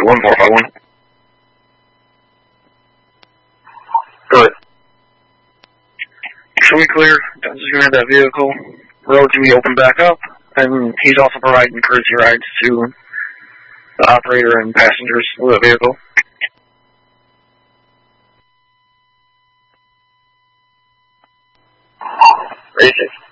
1451. Good. So we clear. Dunce is going to have that vehicle. Roads will be open back up. And he's also providing courtesy rides to the operator and passengers of the vehicle. Racing.